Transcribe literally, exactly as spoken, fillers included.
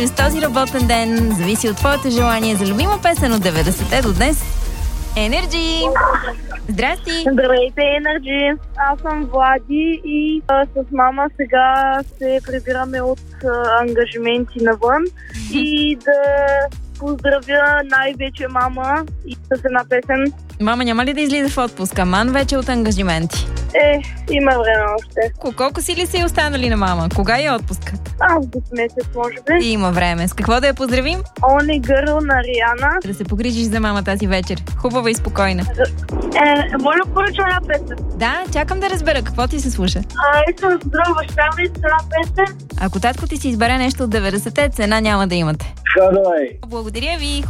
С този работен ден зависи от твоето желание за любима песен от деветдесетте до днес. Енерджи! Здрасти! Здравейте, Енерджи! Аз съм Влади и а, с мама сега се прибираме от а, ангажименти навън и да поздравя най-вече мама и с една песен. Мама няма ли да излиза в отпуск? Аман вече от ангажименти. Е, има време още. Колко си ли са останали на мама? Кога е отпуска? Август месец, може би. Има време. С какво да я поздравим? Only Girl на Риана. Да се погрижиш за мама тази вечер. Хубава и спокойна. Е, моля, поръчам една песен. Да, чакам да разбера какво ти се слуша. А, искам с друга баща ми с една песен. Ако татко ти си избере нещо от деветдесетте, цена няма да имате. Давай. Благодаря ви.